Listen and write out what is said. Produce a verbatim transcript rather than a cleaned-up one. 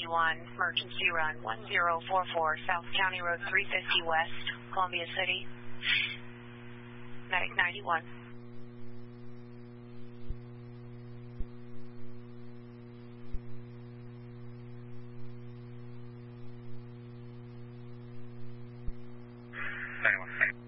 ninety-one, emergency run one zero four four, South County Road three fifty West, Columbia City. Medic ninety-one. ninety-one.